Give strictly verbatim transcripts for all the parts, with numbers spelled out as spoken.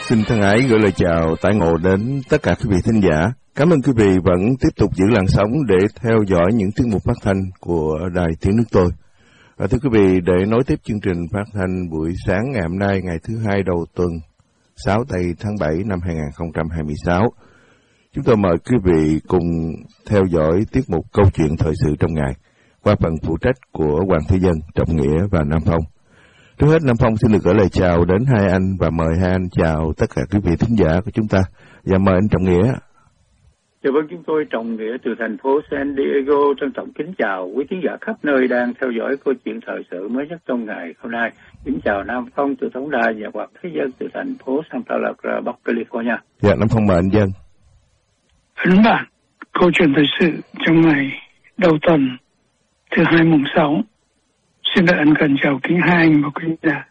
Xin thân ái gửi lời chào tái ngộ đến tất cả quý vị thính giả. Cảm ơn quý vị vẫn tiếp tục giữ làn sóng để theo dõi những tiết mục phát thanh của Đài Tiếng Nước Tôi. À, thưa quý vị, để nối tiếp chương trình phát thanh buổi sáng ngày hôm nay, ngày thứ hai đầu tuần, sáu tây tháng bảy năm hai nghìn không trăm hai mươi sáu, chúng tôi mời quý vị cùng theo dõi tiết mục Câu chuyện thời sự trong ngày qua phần phụ trách của Hoàng Thế Dân, Trọng Nghĩa và Nam Phong. Trước hết, Nam Phong xin được gửi lời chào đến hai anh và mời hai anh chào tất cả quý vị thính giả của chúng ta. Và mời anh Trọng Nghĩa. Dạ vâng, chúng tôi Trọng Nghĩa từ thành phố San Diego trân trọng kính chào quý thính giả khắp nơi đang theo dõi câu chuyện thời sự mới nhất trong ngày hôm nay. Kính chào Nam Phong từ Tổng Đài và Hoàng Thế Dân từ thành phố Santa Barbara, Bắc California. Dạ, Nam Phong mời anh Dân. Ấn bản câu chuyện thời sự trong ngày đầu tuần thứ hai mùng sáu. Xin được ân cần chào kính hai anh và quý giả.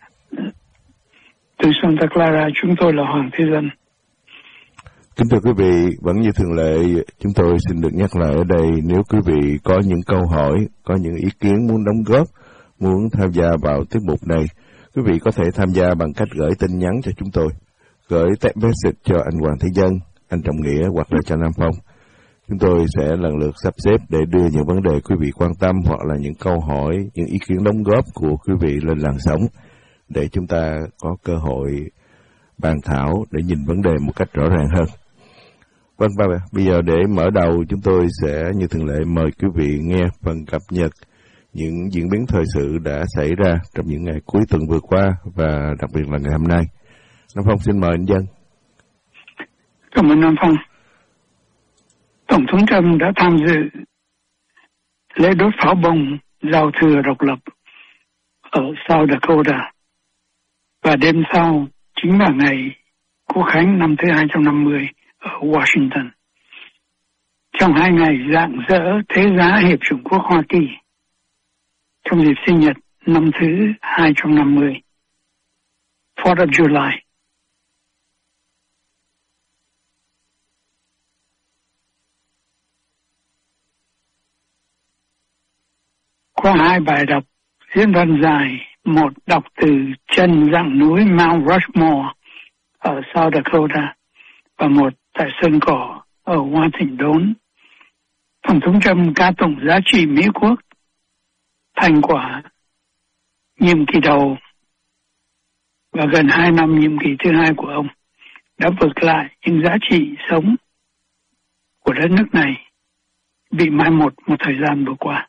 Từ Santa Clara, chúng tôi là Hoàng Thế Dân. Kính thưa quý vị, vẫn như thường lệ, chúng tôi xin được nhắc lại ở đây, nếu quý vị có những câu hỏi, có những ý kiến muốn đóng góp, muốn tham gia vào tiết mục này, quý vị có thể tham gia bằng cách gửi tin nhắn cho chúng tôi. Gửi text message cho anh Hoàng Thế Dân, anh Trọng Nghĩa hoặc là cho Nam Phong. Chúng tôi sẽ lần lượt sắp xếp để đưa những vấn đề quý vị quan tâm hoặc là những câu hỏi, những ý kiến đóng góp của quý vị lên làn sóng để chúng ta có cơ hội bàn thảo để nhìn vấn đề một cách rõ ràng hơn. Vâng, ba bây giờ để mở đầu, chúng tôi sẽ như thường lệ mời quý vị nghe phần cập nhật những diễn biến thời sự đã xảy ra trong những ngày cuối tuần vừa qua và đặc biệt là ngày hôm nay. Nam Phong xin mời anh Dân. Cảm ơn Nam Phong. Tổng thống Trump đã tham dự lễ đốt pháo bông giao thừa độc lập ở South Dakota và đêm sau chính là ngày Quốc khánh năm thứ hai trăm năm mươi ở Washington. Trong hai ngày rạng rỡ thế giá Hiệp chủng quốc Hoa Kỳ trong dịp sinh nhật năm thứ hai trăm năm mươi, Fourth of July. Qua hai bài đọc diễn văn dài, một đọc từ chân dặng núi Mount Rushmore ở South Dakota và một tại sân cỏ ở Washington, Tổng thống Trump ca tụng giá trị Mỹ quốc, thành quả nhiệm kỳ đầu và gần hai năm nhiệm kỳ thứ hai của ông đã vượt lại những giá trị sống của đất nước này bị mai một một thời gian vừa qua.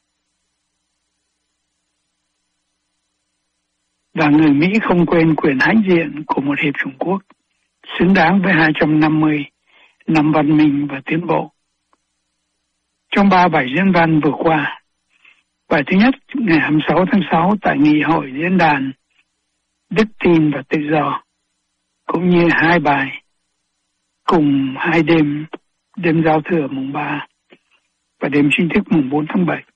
Và người Mỹ không quên quyền hãnh diện của một hiệp chủng quốc xứng đáng với hai trăm năm mươi năm văn minh và tiến bộ. Trong ba bài diễn văn vừa qua, bài thứ nhất ngày hai mươi sáu tháng sáu tại Nghị hội Diễn đàn Đức tin và Tự do, cũng như hai bài cùng hai đêm, đêm giao thừa mùng ba và đêm chính thức mùng bốn tháng bảy.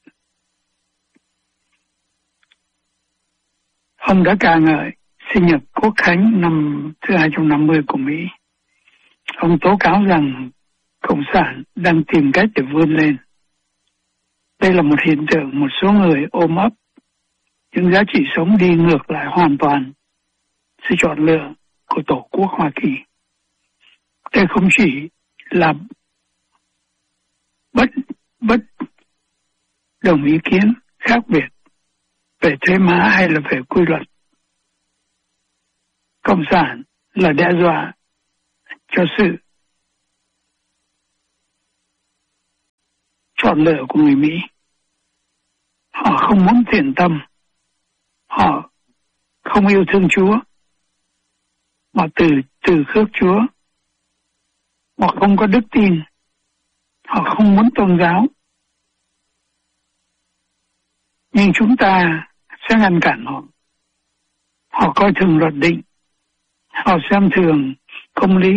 Ông đã ca ngợi sinh nhật Quốc khánh năm thứ hai trăm năm mươi của Mỹ. Ông tố cáo rằng Cộng sản đang tìm cách để vươn lên. Đây là một hiện tượng một số người ôm ấp những giá trị sống đi ngược lại hoàn toàn sự chọn lựa của Tổ quốc Hoa Kỳ. Đây không chỉ là bất bất đồng ý kiến khác biệt về thuế má hay là về quy luật. Cộng sản là đe dọa cho sự chọn lựa của người Mỹ. Họ không muốn thiện tâm, họ không yêu thương Chúa, họ từ từ khước Chúa, họ không có đức tin, họ không muốn tôn giáo. Nhưng chúng ta sẽ ngăn cản họ. Họ coi thường luật định, họ xem thường công lý,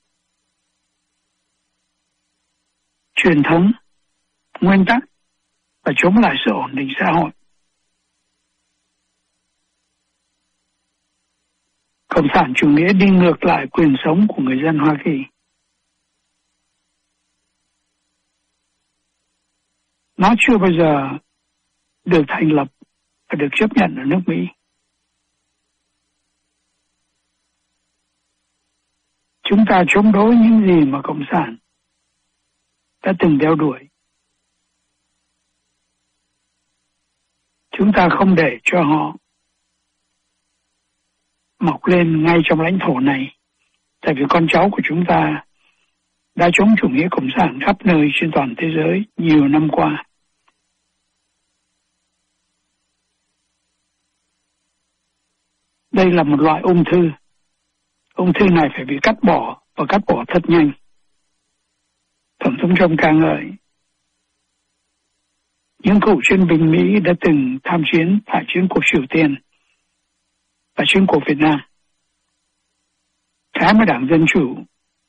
truyền thống, nguyên tắc và chống lại sự ổn định xã hội. Cộng sản chủ nghĩa đi ngược lại quyền sống của người dân Hoa Kỳ. Nó chưa bao giờ được thành lập và được chấp nhận ở nước Mỹ. Chúng ta chống đối những gì mà Cộng sản đã từng đeo đuổi. Chúng ta không để cho họ mọc lên ngay trong lãnh thổ này, tại vì con cháu của chúng ta đã chống chủ nghĩa cộng sản khắp nơi trên toàn thế giới nhiều năm qua. Đây là một loại ung thư. Ung thư này phải bị cắt bỏ và cắt bỏ thật nhanh. Tổng thống Trump ca ngợi những cựu chiến binh Mỹ đã từng tham chiến tại chiến cuộc Triều Tiên và chiến cuộc Việt Nam. Cái mà Đảng Dân Chủ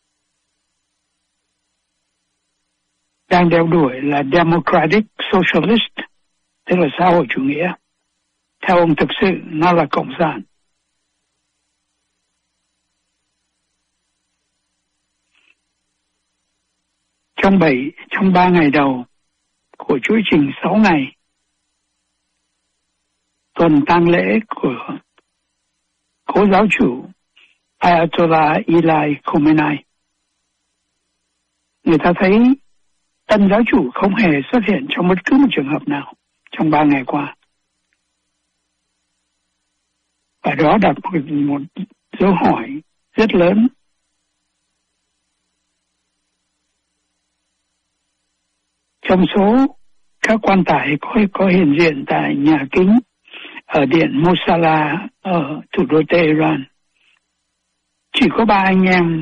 đang đeo đuổi là Democratic Socialist, tức là xã hội chủ nghĩa. Theo ông, thực sự nó là cộng sản. Trong bảy, trong ba ngày đầu của chuỗi trình sáu ngày tuần tang lễ của cố giáo chủ Ayatollah Ali Khamenei, người ta thấy tân giáo chủ không hề xuất hiện trong bất cứ một trường hợp nào trong ba ngày qua. Và đó đặt một, một dấu hỏi rất lớn. Trong số các quan tài có, có hiện diện tại nhà kính ở điện Mosala ở thủ đô Tehran, chỉ có ba anh em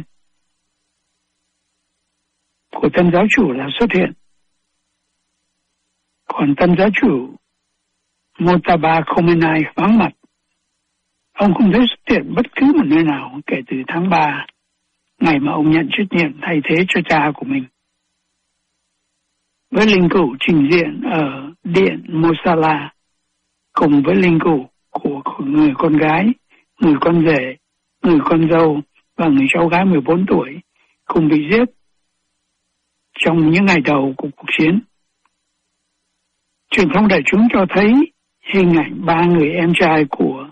của tân giáo chủ là xuất hiện. Còn tân giáo chủ Mojtaba Khomeini vắng mặt. Ông không thấy xuất hiện bất cứ một nơi nào kể từ tháng ba, ngày mà ông nhận trách nhiệm thay thế cho cha của mình. Với linh cữu trình diện ở điện Mosala cùng với linh cữu của người con gái, người con rể, người con dâu và người cháu gái mười bốn tuổi cùng bị giết trong những ngày đầu của cuộc chiến. Truyền thông đại chúng cho thấy hình ảnh ba người em trai của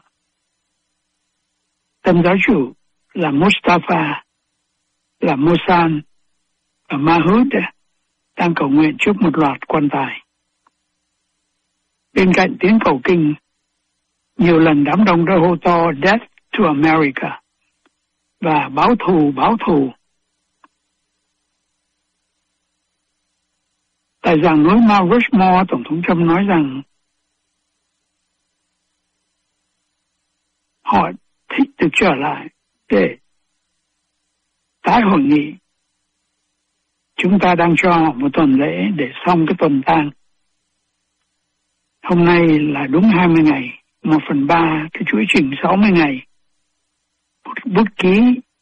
tân giáo chủ là Mustafa, là Mohsen và Masoud đang cầu nguyện trước một loạt quan tài. Bên cạnh tiếng cầu kinh, nhiều lần đám đông đã hô to Death to America và báo thù, báo thù. Tại giảng núi Mount Rushmore, Tổng thống Trump nói rằng họ thích được trở lại để tái hội nghị. Chúng ta đang cho họ một tuần lễ để xong cái tuần tang. Hôm nay là đúng hai mươi ngày, một phần ba cái chuỗi trình sáu mươi ngày. Bút ký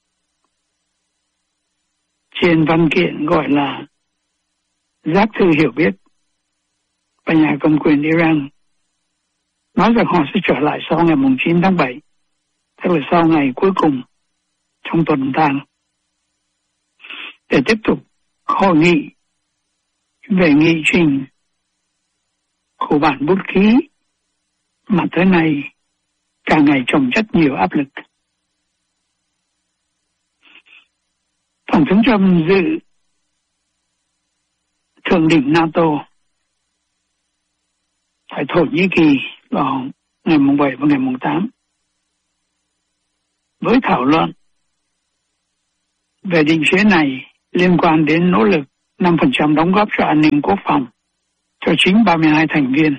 trên văn kiện gọi là giác thư hiểu biết, và nhà cầm quyền Iran nói rằng họ sẽ trở lại sau ngày chín tháng bảy, tức là sau ngày cuối cùng trong tuần tang, để tiếp tục hội nghị về nghị trình của bản bút ký mà tới nay càng ngày chồng chất nhiều áp lực. Tổng thống Trump dự thượng đỉnh NATO tại Thổ Nhĩ Kỳ vào ngày bảy và ngày tám với thảo luận về định chế này liên quan đến nỗ lực năm phần trăm đóng góp cho an ninh quốc phòng cho chính ba mươi hai thành viên.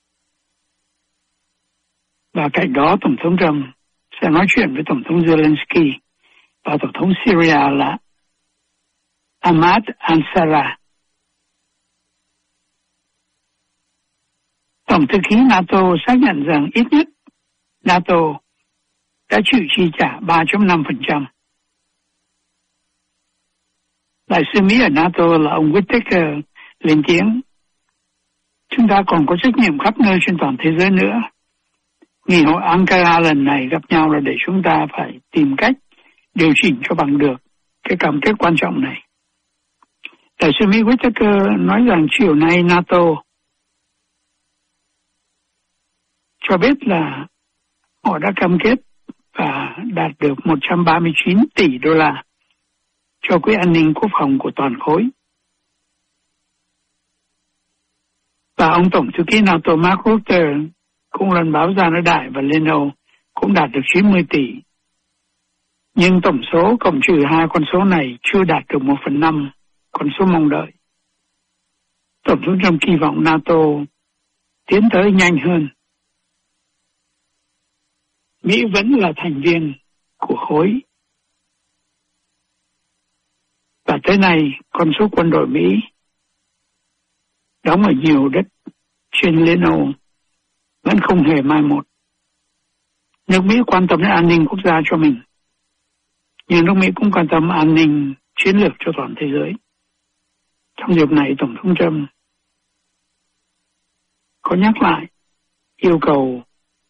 Và cạnh đó, Tổng thống Trump sẽ nói chuyện với Tổng thống Zelensky và Tổng thống Syria là Ahmad Ansara. Tổng thư ký NATO xác nhận rằng ít nhất NATO đã chịu chi trả ba phẩy năm phần trăm. Đại sứ Mỹ ở NATO là ông Whitaker lên tiếng: chúng ta còn có trách nhiệm khắp nơi trên toàn thế giới nữa. Nghị hội Ankara lần này gặp nhau là để chúng ta phải tìm cách điều chỉnh cho bằng được cái cam kết quan trọng này. Đại sứ Mỹ Whitaker nói rằng chiều nay NATO cho biết là họ đã cam kết và đạt được một trăm ba mươi chín tỷ đô la cho quỹ an ninh quốc phòng của toàn khối. Và ông Tổng thư ký NATO Mark Rutte cũng lần báo ra nói Đại và Liên Âu cũng đạt được chín mươi tỷ. Nhưng tổng số cộng trừ hai con số này chưa đạt được một phần năm con số mong đợi. Tổng thống Trump kỳ vọng NATO tiến tới nhanh hơn. Mỹ vẫn là thành viên của khối. Và tới nay, con số quân đội Mỹ đóng ở nhiều đất trên Liên Âu vẫn không hề mai một. Nước Mỹ quan tâm đến an ninh quốc gia cho mình, nhưng nước Mỹ cũng quan tâm an ninh chiến lược cho toàn thế giới. Trong dịp này, Tổng thống Trump có nhắc lại yêu cầu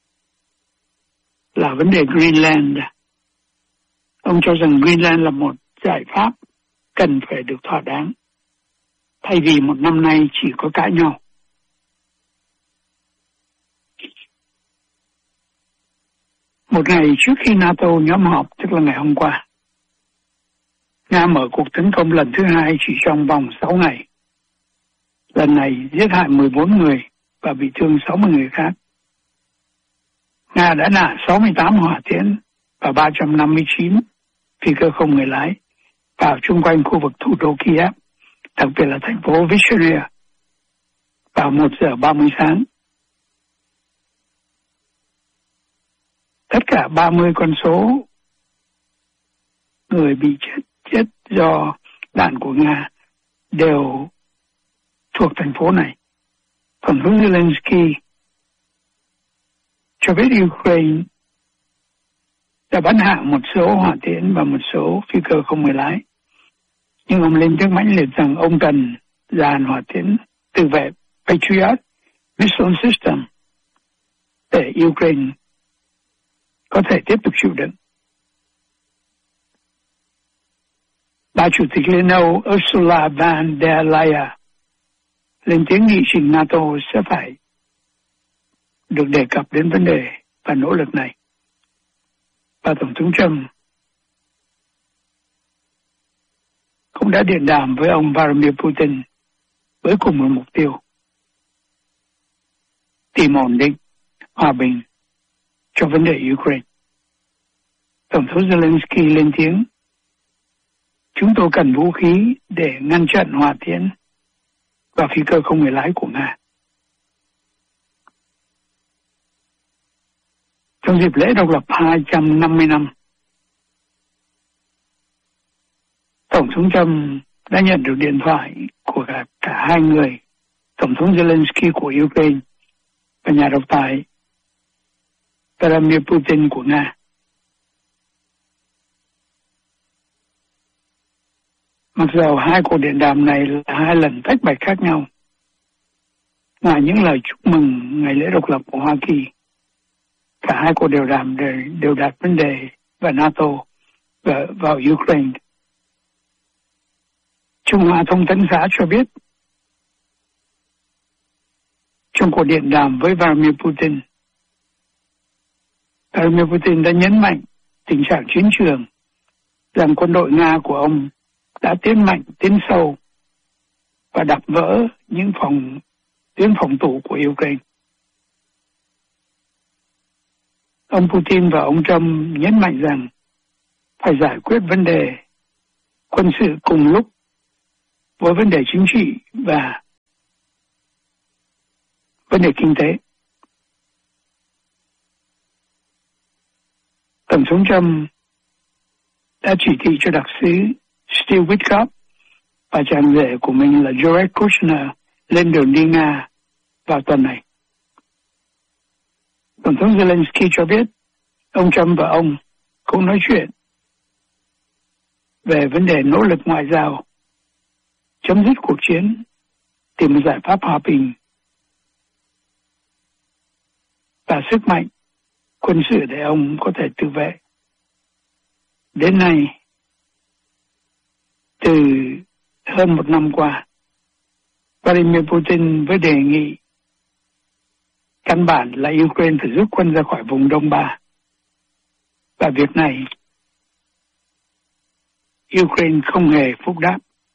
là vấn đề Greenland. Ông cho rằng Greenland là một giải pháp cần phải được thỏa đáng, thay vì một năm nay chỉ có cãi nhau. Một ngày trước khi NATO nhóm họp, tức là ngày hôm qua, Nga mở cuộc tấn công lần thứ hai chỉ trong vòng sáu ngày. Lần này giết hại mười bốn người và bị thương sáu mươi người khác. Nga đã nã sáu mươi tám hỏa tiễn và ba trăm năm mươi chín phi cơ không người lái vào chung quanh khu vực thủ đô Kiev, đặc biệt là thành phố Vyshnya, vào một giờ ba mươi sáng. Tất cả ba mươi con số người bị chết chết do đạn của Nga đều thuộc thành phố này. Tổng thống Zelensky cho biết Ukraine đã bắn hạ một số hỏa tiễn và một số phi cơ không người lái. Nhưng ông lên tiếng mãnh liệt rằng ông cần dàn hỏa tiễn tự vệ Patriot Missile System để Ukraine có thể tiếp tục chịu đựng. Bà Chủ tịch Liên Âu Ursula von der Leyen lên tiếng nghị trình NATO sẽ phải được đề cập đến vấn đề và nỗ lực này. Và Tổng thống Trump cũng đã điện đàm với ông Vladimir Putin với cùng một mục tiêu: tìm ổn định, hòa bình cho vấn đề Ukraine. Tổng thống Zelensky lên tiếng: chúng tôi cần vũ khí để ngăn chặn hỏa tiễn và phi cơ không người lái của Nga. Trong dịp lễ độc lập hai trăm năm mươi năm, Tổng thống Trump đã nhận được điện thoại của cả, cả hai người, Tổng thống Zelensky của Ukraine và nhà độc tài Vladimir Putin của Nga. Mặc dù hai cuộc điện đàm này là hai lần tách bạch khác nhau, ngoài những lời chúc mừng ngày lễ độc lập của Hoa Kỳ, cả hai cuộc điều đàm đều, đều đặt vấn đề về NATO và vào Ukraine. Trung Hoa Thông tấn xã cho biết trong cuộc điện đàm với Vladimir Putin, Vladimir Putin đã nhấn mạnh tình trạng chiến trường, rằng quân đội Nga của ông đã tiến mạnh, tiến sâu và đập vỡ những phòng tuyến phòng thủ của Ukraine. Ông Putin và ông Trump nhấn mạnh rằng phải giải quyết vấn đề quân sự cùng lúc với vấn đề chính trị và vấn đề kinh tế. Tổng thống Trump đã chỉ thị cho đặc sứ Steve Witkoff và chàng rể của mình là Jared Kushner lên đường đi Nga vào tuần này. Tổng thống Zelensky cho biết ông Trump và ông cũng nói chuyện về vấn đề nỗ lực ngoại giao, chấm dứt cuộc chiến, tìm một giải pháp hòa bình và sức mạnh quân sự để ông có thể tự vệ. Đến nay, từ hơn một năm qua, Vladimir Putin với đề nghị căn bản là Ukraine phải rút quân ra khỏi vùng Đông Ba. Và việc này Ukraine không hề phúc đáp.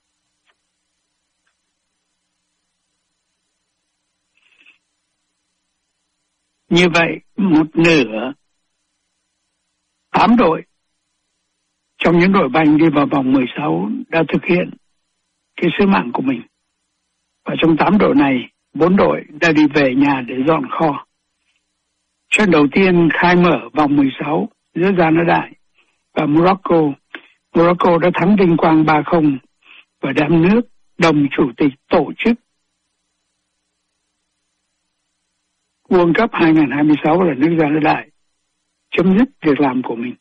Như vậy, một nửa tám đội trong những đội banh đi vào vòng mười sáu đã thực hiện cái sứ mạng của mình. Và trong tám đội này, bốn đội đã đi về nhà để dọn kho. Trận đầu tiên khai mở vòng mười sáu giữa Canada và Morocco. Morocco đã thắng vinh quang ba không và đem nước đồng chủ tịch tổ chức World Cup hai không hai sáu là nước Canada chấm dứt việc làm của mình.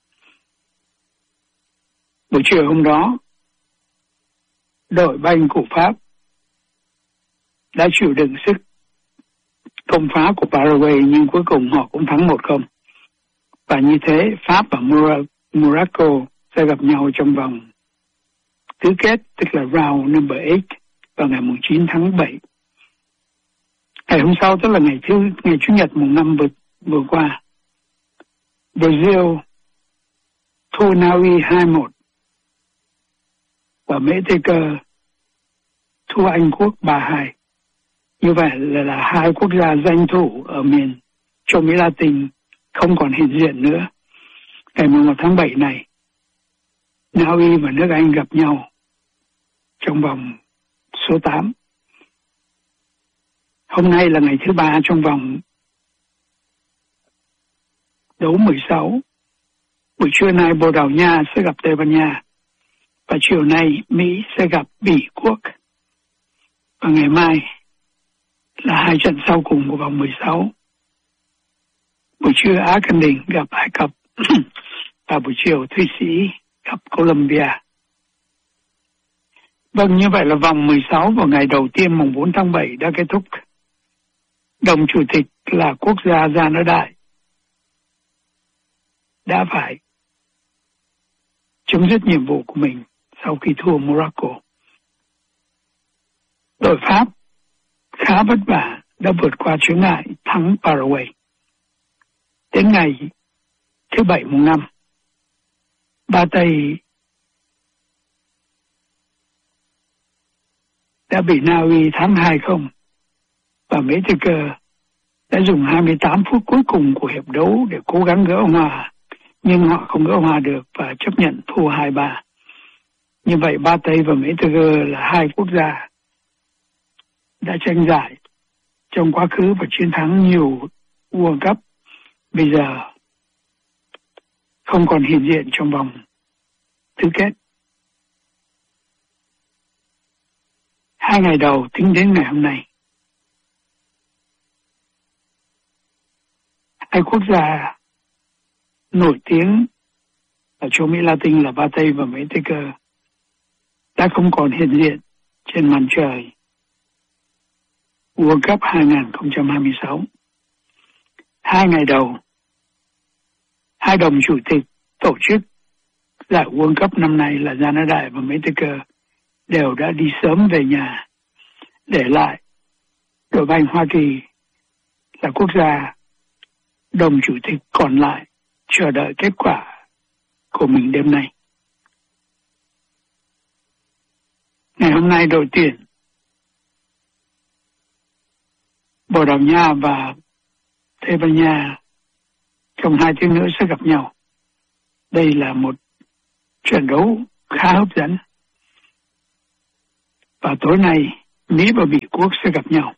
Buổi chiều hôm đó, đội banh của Pháp đã chịu đựng sức công phá của Paraguay nhưng cuối cùng họ cũng thắng một không. Và như thế, Pháp và Morocco sẽ gặp nhau trong vòng tứ kết, tức là round number eight vào ngày chín tháng bảy. Ngày hôm sau, tức là ngày thứ ngày Chủ nhật mùng năm vừa, vừa qua, Brazil thua Na Uy hai một và Mexico thua Anh Quốc ba hai. Như vậy là, là hai quốc gia danh thủ ở miền châu Mỹ Latin không còn hiện diện nữa. Ngày mùng một tháng bảy này, Na Uy và nước Anh gặp nhau trong vòng số tám. Hôm nay là ngày thứ ba trong vòng đấu mười sáu. Buổi trưa nay Bồ Đào Nha sẽ gặp Tây Ban Nha và chiều nay Mỹ sẽ gặp Bỉ Quốc. Và ngày mai là hai trận sau cùng của vòng mười sáu. Buổi trưa Argentina gặp Ai Cập và buổi chiều Thụy Sĩ gặp Colombia. Vâng, như vậy là vòng mười sáu vào ngày đầu tiên mùng bốn tháng bảy đã kết thúc. Đồng chủ tịch là quốc gia Canada đã phải chấm dứt nhiệm vụ của mình sau khi thua Morocco. Đội Pháp khá vất vả đã vượt qua chướng ngại thắng Paraguay. Đến ngày thứ bảy mùng năm, Ba Tây đã bị Na Uy thắng hai không và Mexico đã dùng hai mươi tám phút cuối cùng của hiệp đấu để cố gắng gỡ hòa, nhưng họ không gỡ hòa được và chấp nhận thua hai ba. Như vậy Ba Tây và Mexico là hai quốc gia đã tranh giải trong quá khứ và chiến thắng nhiều World Cup, bây giờ không còn hiện diện trong vòng tứ kết. Hai ngày đầu tính đến ngày hôm nay, hai quốc gia nổi tiếng ở châu Mỹ Latin là Ba Tây và Mexico đã không còn hiện diện trên màn trời World Cup hai không hai sáu. Hai ngày đầu, hai đồng chủ tịch tổ chức giải World Cup năm nay là Canada và Mexico đều đã đi sớm về nhà, để lại đội banh Hoa Kỳ là quốc gia đồng chủ tịch còn lại chờ đợi kết quả của mình đêm nay. Ngày hôm nay đội tuyển Bồ Đào Nha và Tây Ban Nha trong hai tiếng nữa sẽ gặp nhau. Đây là một trận đấu khá hấp dẫn. Và tối nay Mỹ và Bỉ Quốc sẽ gặp nhau.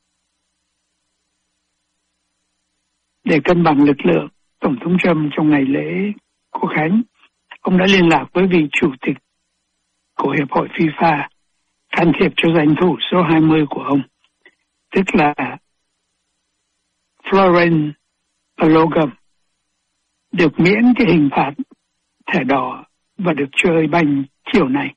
Để cân bằng lực lượng, Tổng thống Trump trong ngày lễ Quốc khánh, ông đã liên lạc với vị chủ tịch của Hiệp hội FIFA can thiệp cho danh thủ số hai mươi của ông, tức là Florent Balogun, được miễn cái hình phạt thẻ đỏ và được chơi banh chiều này.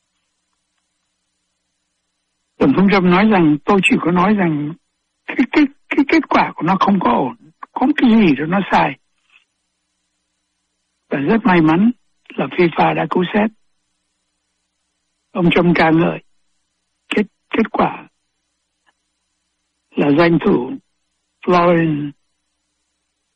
Tổng thống Trump nói rằng tôi chỉ có nói rằng cái, cái, cái kết quả của nó không có ổn, có cái gì đó nó sai. Và rất may mắn là FIFA đã cứu xét. Ông Trump ca ngợi kết, kết quả là danh thủ Florent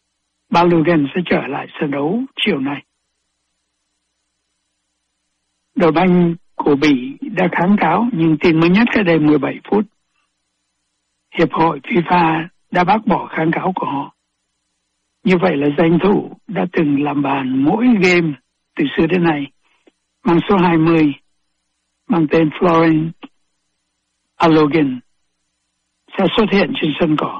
Balogun sẽ trở lại sân đấu chiều nay. đội banh của Bỉ đã kháng cáo nhưng tin mới nhất cách đây mười bảy phút. Hiệp hội FIFA đã bác bỏ kháng cáo của họ. Như vậy là danh thủ đã từng làm bàn mỗi game từ xưa đến nay, mang số hai mươi, mang tên Florent Alogan, sẽ xuất hiện trên sân cỏ.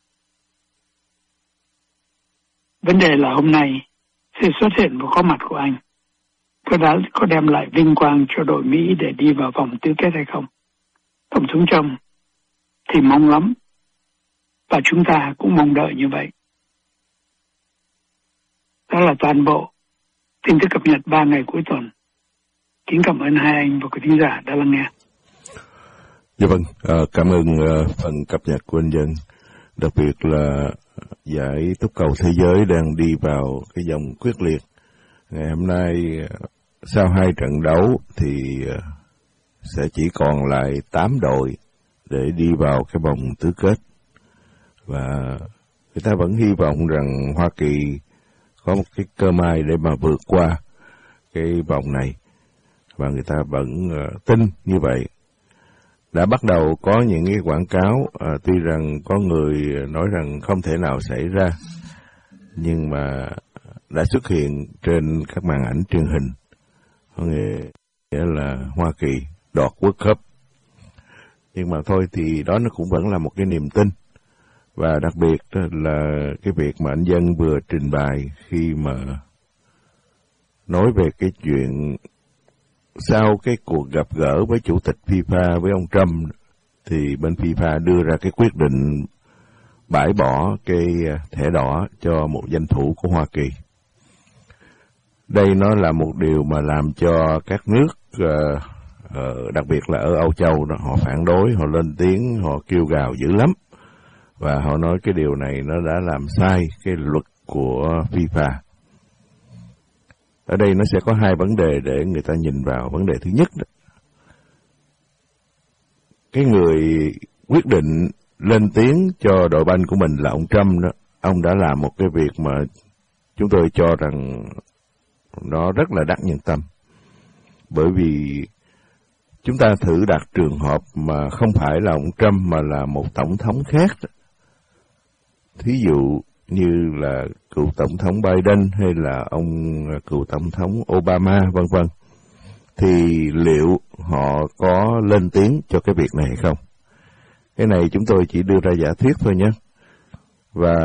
Vấn đề là hôm nay sự xuất hiện và có mặt của anh có đã có đem lại vinh quang cho đội Mỹ để đi vào vòng tứ kết hay không? Tổng thống Trump thì mong lắm, và chúng ta cũng mong đợi như vậy. Đó là toàn bộ tin tức cập nhật ba ngày cuối tuần. Kính cảm ơn hai anh và quý thính giả đã lắng nghe. Dạ vâng, à, cảm ơn uh, phần cập nhật của anh Dân. Đặc biệt là giải túc cầu thế giới đang đi vào cái dòng quyết liệt. Ngày hôm nay sau hai trận đấu thì sẽ chỉ còn lại tám đội để đi vào cái vòng tứ kết. Và người ta vẫn hy vọng rằng Hoa Kỳ có một cái cơ may để mà vượt qua cái vòng này. Và người ta vẫn uh, tin như vậy. Đã bắt đầu có những cái quảng cáo, à, tuy rằng có người nói rằng không thể nào xảy ra, nhưng mà đã xuất hiện trên các màn ảnh truyền hình. Có nghĩa là Hoa Kỳ đoạt World Cup. Nhưng mà thôi thì đó nó cũng vẫn là một cái niềm tin. Và đặc biệt là cái việc mà anh Dân vừa trình bày khi mà nói về cái chuyện sau cái cuộc gặp gỡ với chủ tịch FIFA với ông Trump, thì bên FIFA đưa ra cái quyết định bãi bỏ cái thẻ đỏ cho một danh thủ của Hoa Kỳ. Đây nó là một điều mà làm cho các nước, uh, uh, đặc biệt là ở Âu Châu, đó, họ phản đối, họ lên tiếng, họ kêu gào dữ lắm. Và họ nói cái điều này nó đã làm sai cái luật của FIFA. Ở đây nó sẽ có hai vấn đề để người ta nhìn vào. Vấn đề thứ nhất đó, cái người quyết định lên tiếng cho đội banh của mình là ông Trump đó. Ông đã làm một cái việc mà chúng tôi cho rằng nó rất là đắc nhân tâm. Bởi vì chúng ta thử đặt trường hợp mà không phải là ông Trump mà là một tổng thống khác. Thí dụ như là cựu tổng thống Biden hay là ông cựu tổng thống Obama vân vân, thì liệu họ có lên tiếng cho cái việc này hay không? Cái này chúng tôi chỉ đưa ra giả thuyết thôi nhé. Và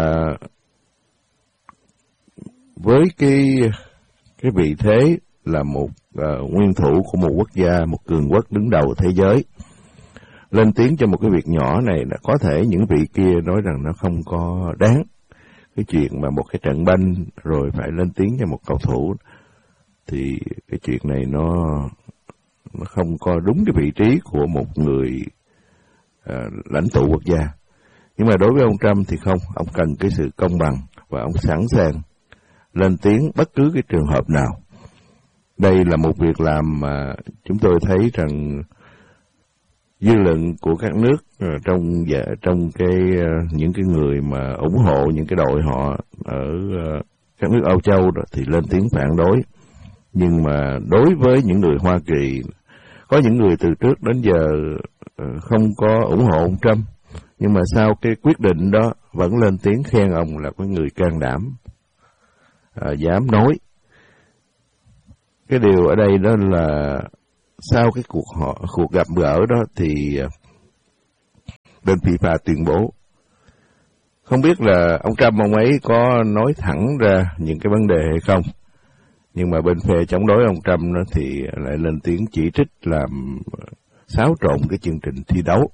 với cái cái vị thế là một uh, nguyên thủ của một quốc gia, một cường quốc đứng đầu thế giới, lên tiếng cho một cái việc nhỏ này, là có thể những vị kia nói rằng nó không có đáng. Cái chuyện mà một cái trận banh rồi phải lên tiếng cho một cầu thủ, thì cái chuyện này nó nó không có đúng cái vị trí của một người uh, lãnh tụ quốc gia. Nhưng mà đối với ông Trump thì không, ông cần cái sự công bằng và ông sẵn sàng lên tiếng bất cứ cái trường hợp nào. Đây là một việc làm mà chúng tôi thấy rằng dư luận của các nước uh, trong trong cái uh, những cái người mà ủng hộ những cái đội họ ở uh, các nước Âu Châu đó thì lên tiếng phản đối. Nhưng mà đối với những người Hoa Kỳ, có những người từ trước đến giờ uh, không có ủng hộ ông Trump, nhưng mà sau cái quyết định đó vẫn lên tiếng khen ông là cái người can đảm, uh, dám nói. Cái điều ở đây đó là sau cái cuộc họ cuộc gặp gỡ đó thì bên FIFA tuyên bố, không biết là ông Trump ông ấy có nói thẳng ra những cái vấn đề hay không, nhưng mà bên phe chống đối ông Trump đó thì lại lên tiếng chỉ trích làm xáo trộn cái chương trình thi đấu.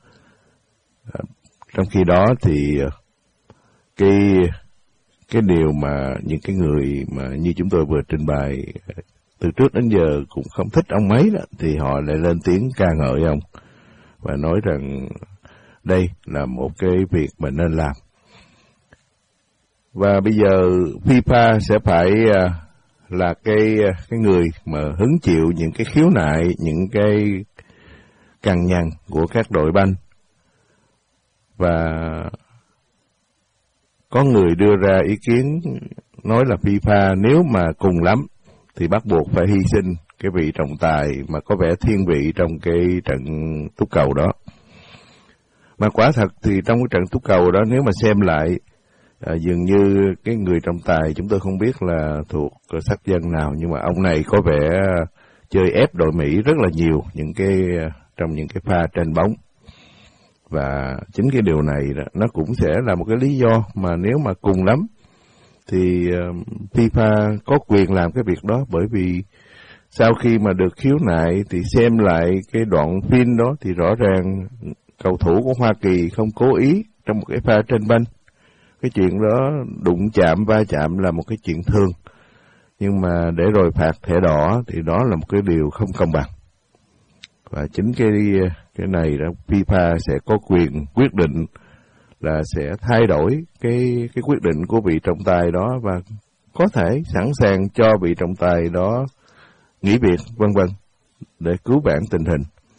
Trong khi đó thì cái cái điều mà những cái người mà như chúng tôi vừa trình bày từ trước đến giờ cũng không thích ông mấy đó, thì họ lại lên tiếng ca ngợi ông và nói rằng đây là một cái việc mà nên làm. Và bây giờ FIFA sẽ phải là cái cái người mà hứng chịu những cái khiếu nại, những cái cằn nhằn của các đội banh. Và có người đưa ra ý kiến nói là FIFA nếu mà cùng lắm thì bắt buộc phải hy sinh cái vị trọng tài mà có vẻ thiên vị trong cái trận túc cầu đó. Mà quả thật thì trong cái trận túc cầu đó, nếu mà xem lại, à, dường như cái người trọng tài chúng tôi không biết là thuộc sắc dân nào, nhưng mà ông này có vẻ chơi ép đội Mỹ rất là nhiều những cái trong những cái pha trên bóng. Và chính cái điều này đó, nó cũng sẽ là một cái lý do mà nếu mà cùng lắm thì uh, FIFA có quyền làm cái việc đó, bởi vì sau khi mà được khiếu nại thì xem lại cái đoạn phim đó thì rõ ràng cầu thủ của Hoa Kỳ không cố ý trong một cái pha trên banh. Cái chuyện đó đụng chạm, va chạm là một cái chuyện thường. Nhưng mà để rồi phạt thẻ đỏ thì đó là một cái điều không công bằng. Và chính cái cái này đó, FIFA sẽ có quyền quyết định là sẽ thay đổi cái cái quyết định của vị trọng tài đó, và có thể sẵn sàng cho vị trọng tài đó nghỉ việc, vân vân, để cứu vãn tình hình.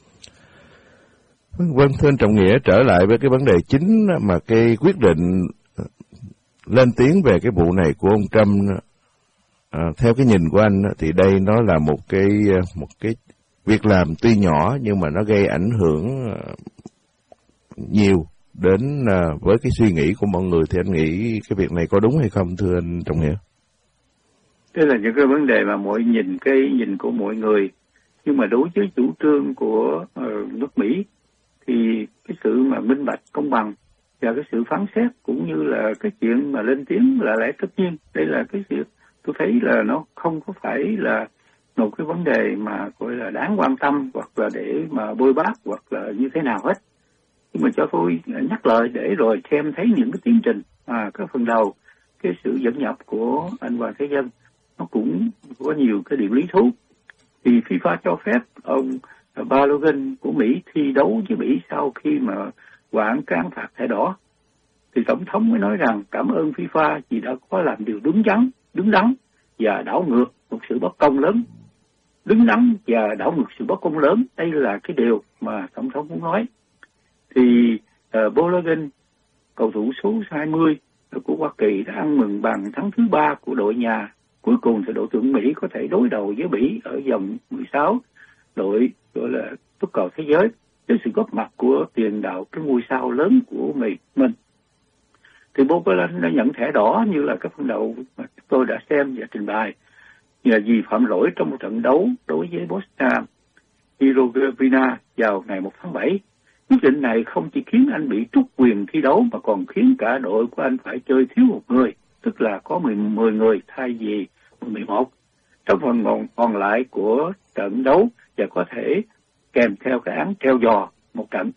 Vâng, thưa anh Trọng Nghĩa, trở lại với cái vấn đề chính mà cái quyết định lên tiếng về cái vụ này của ông Trump, à, theo cái nhìn của anh thì đây nó là một cái một cái việc làm tuy nhỏ nhưng mà nó gây ảnh hưởng nhiều đến uh, với cái suy nghĩ của mọi người. Thì anh nghĩ cái việc này có đúng hay không, thưa anh Trọng Nghĩa? Đây là những cái vấn đề mà mỗi nhìn cái nhìn của mọi người, nhưng mà đối với chủ trương của uh, nước Mỹ thì cái sự mà minh bạch, công bằng và cái sự phán xét cũng như là cái chuyện mà lên tiếng là lẽ tất nhiên. Đây là cái sự tôi thấy là nó không có phải là một cái vấn đề mà gọi là đáng quan tâm hoặc là để mà bôi bác hoặc là như thế nào hết. Nhưng mà cho tôi nhắc lại để rồi xem thấy những cái tiến trình, à, cái phần đầu, cái sự dẫn nhập của anh Hoàng Thế Dân nó cũng có nhiều cái điểm lý thú. Thì FIFA cho phép ông Balogun của Mỹ thi đấu với Mỹ sau khi mà quản án phạt thẻ đỏ. Thì Tổng thống mới nói rằng cảm ơn FIFA vì đã có làm điều đúng đắn, đúng đắn và đảo ngược một sự bất công lớn. Đứng đắn và đảo ngược sự bất công lớn, đây là cái điều mà Tổng thống muốn nói. Thì uh, Balogun, cầu thủ số hai mươi của Hoa Kỳ, đã ăn mừng bàn thắng thứ ba của đội nhà. Cuối cùng thì đội tuyển Mỹ có thể đối đầu với Mỹ ở vòng mười sáu, đội gọi là túc cầu thế giới, với sự góp mặt của tiền đạo cái ngôi sao lớn của mình. mình. Thì Balogun đã nhận thẻ đỏ như là cái phần đầu mà tôi đã xem và trình bày, là vì phạm lỗi trong một trận đấu đối với Bosnia Herzegovina vào ngày một tháng bảy. Quyết định này không chỉ khiến anh bị trút quyền thi đấu mà còn khiến cả đội của anh phải chơi thiếu một người, tức là có mười người thay vì mười một trong phần còn, còn lại của trận đấu, và có thể kèm theo cái án treo giò một trận.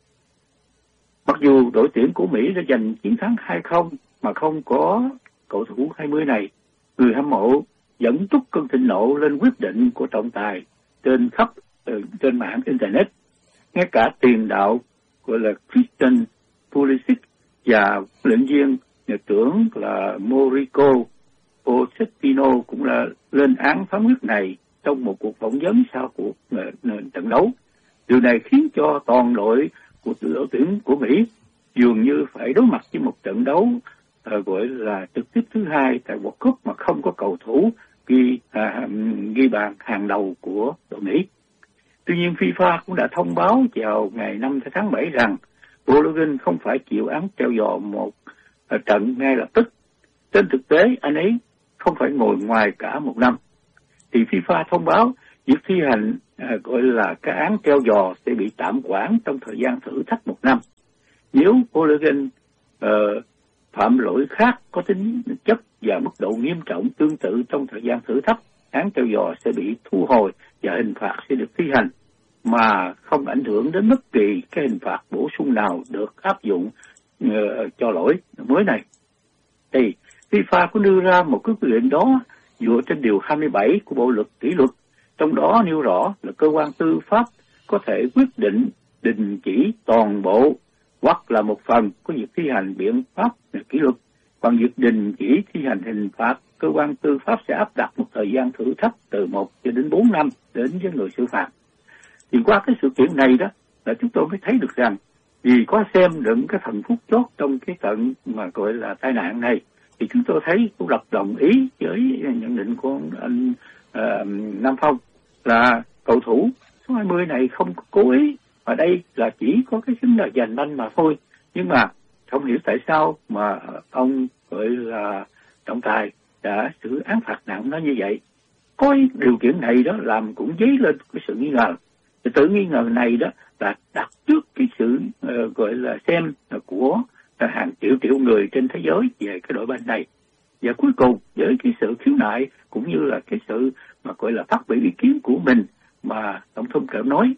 Mặc dù đội tuyển của Mỹ đã giành chiến thắng hai không mà không có cầu thủ hai mươi này, người hâm mộ vẫn trút cơn thịnh nộ lên quyết định của trọng tài trên khắp uh, trên mạng internet. Ngay cả tiền đạo gọi là Christian Pulisic và luyện viên nhà trưởng là Mauricio Pochettino cũng là lên án phán quyết này trong một cuộc phỏng vấn sau cuộc uh, trận đấu. Điều này khiến cho toàn đội của đội tuyển của Mỹ dường như phải đối mặt với một trận đấu uh, gọi là trực tiếp thứ hai tại World Cup mà không có cầu thủ ghi à, ghi bàn hàng đầu của đội Mỹ. Tuy nhiên FIFA cũng đã thông báo vào ngày năm tháng bảy rằng Balogun không phải chịu án treo giò một à, trận ngay lập tức. Trên thực tế anh ấy không phải ngồi ngoài cả một năm. Thì FIFA thông báo việc thi hành à, gọi là cái án treo giò sẽ bị tạm hoãn trong thời gian thử thách một năm. Nếu Balogun uh, phạm lỗi khác có tính chất và mức độ nghiêm trọng tương tự trong thời gian thử thách, án treo giò sẽ bị thu hồi và hình phạt sẽ được thi hành, mà không ảnh hưởng đến bất kỳ cái hình phạt bổ sung nào được áp dụng uh, cho lỗi mới này. Thì FIFA có đưa ra một cái quyết định đó dựa trên điều hai mươi bảy của Bộ luật kỷ luật, trong đó nêu rõ là cơ quan tư pháp có thể quyết định đình chỉ toàn bộ hoặc là một phần của việc thi hành biện pháp kỷ luật. Bằng việc đình chỉ thi hành hình phạt, cơ quan tư pháp sẽ áp đặt một thời gian thử thách từ một cho đến bốn năm đến với người xử phạt. Thì qua cái sự kiện này đó là chúng tôi mới thấy được rằng vì có xem được cái phần phút chót trong cái trận mà gọi là tai nạn này, thì chúng tôi thấy tôi đọc đồng ý với nhận định của anh uh, Nam Phong, là cầu thủ số hai mươi này không có cố ý, và đây là chỉ có cái xứng là giành banh mà thôi. Nhưng mà không hiểu tại sao mà ông gọi là trọng tài đã xử án phạt nặng nó như vậy. Có điều kiện này đó làm cũng dấy lên cái sự nghi ngờ. Thì tự nghi ngờ này đó là đặt trước cái sự uh, gọi là xem của uh, hàng triệu triệu người trên thế giới về cái đội banh này. Và cuối cùng với cái sự khiếu nại cũng như là cái sự mà gọi là phát biểu ý kiến của mình mà tổng thống Trump nói,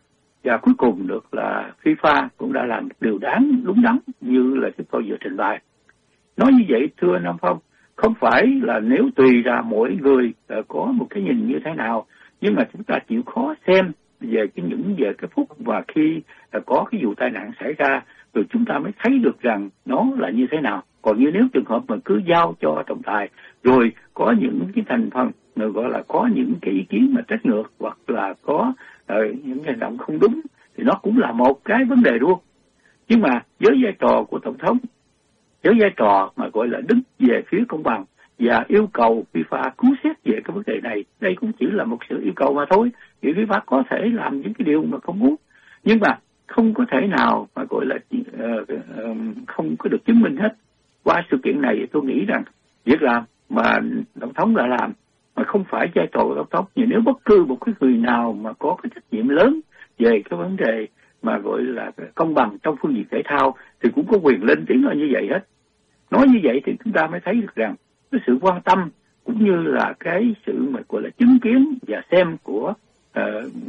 và cuối cùng được là FIFA cũng đã làm điều đáng đúng đắn như là chúng tôi vừa trình bày. Nói như vậy thưa Nam Phong, không phải là nếu tùy ra mỗi người có một cái nhìn như thế nào, nhưng mà chúng ta chịu khó xem về cái những về cái phút và khi có cái vụ tai nạn xảy ra, rồi chúng ta mới thấy được rằng nó là như thế nào. Còn như nếu trường hợp mà cứ giao cho trọng tài, rồi có những cái thành phần gọi là có những cái ý kiến mà trách ngược hoặc là có uh, những hành động không đúng, thì nó cũng là một cái vấn đề luôn. Nhưng mà với vai trò của tổng thống, với vai trò mà gọi là đứng về phía công bằng và yêu cầu FIFA cứu xét về cái vấn đề này, đây cũng chỉ là một sự yêu cầu mà thôi. Thì FIFA có thể làm những cái điều mà không muốn, nhưng mà không có thể nào mà gọi là uh, uh, không có được chứng minh hết. Qua sự kiện này tôi nghĩ rằng việc làm mà tổng thống đã làm mà không phải vai trò của tổng thống, nhưng nếu bất cứ một cái người nào mà có cái trách nhiệm lớn về cái vấn đề mà gọi là công bằng trong phương diện thể thao thì cũng có quyền lên tiếng là như vậy hết. Nói như vậy thì chúng ta mới thấy được rằng cái sự quan tâm cũng như là cái sự mà gọi là chứng kiến và xem của uh,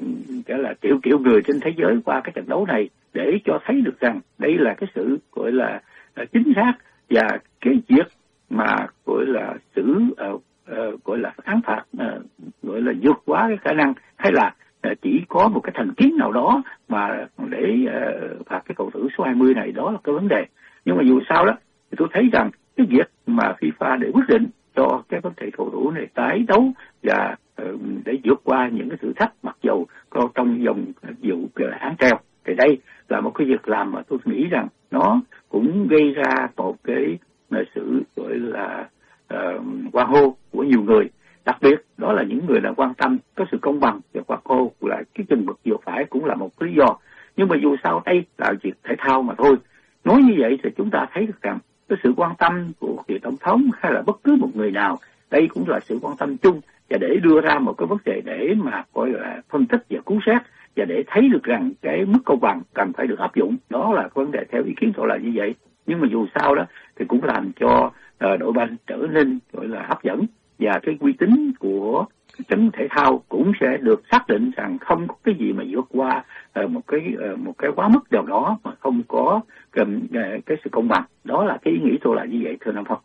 cái là triệu triệu người trên thế giới qua cái trận đấu này, để cho thấy được rằng đây là cái sự gọi là uh, chính xác, và cái việc mà gọi là xử uh, uh, gọi là án phạt uh, gọi là vượt quá cái khả năng, hay là uh, chỉ có một cái thành kiến nào đó mà để uh, phạt cái cầu thủ số hai mươi này, đó là cái vấn đề. Nhưng mà dù sao đó thì tôi thấy rằng cái việc mà FIFA để quyết định cho cái vấn đề cầu thủ này tái đấu và uh, để vượt qua những cái thử thách mặc dầu có trong vòng vụ án treo, thì đây là một cái việc làm mà tôi nghĩ rằng nó cũng gây ra một cái sự gọi là uh, hoan hô của nhiều người, đặc biệt đó là những người là quan tâm có sự công bằng, và hoan hô là cái chừng mực vừa phải cũng là một lý do. Nhưng mà dù sao đây là việc thể thao mà thôi. Nói như vậy thì chúng ta thấy được rằng cái sự quan tâm của vị tổng thống hay là bất cứ một người nào, đây cũng là sự quan tâm chung, và để đưa ra một cái vấn đề để mà gọi là phân tích và cứu xét, và để thấy được rằng cái mức công bằng cần phải được áp dụng. Đó là vấn đề theo ý kiến tôi là như vậy. Nhưng mà dù sao đó thì cũng làm cho uh, đội banh trở nên gọi là hấp dẫn, và cái uy tín của chấn thể thao cũng sẽ được xác định rằng không có cái gì mà vượt qua uh, một cái uh, một cái quá mức nào đó mà không có um, uh, cái sự công bằng. Đó là cái ý nghĩ tôi là như vậy thưa Nam Phong.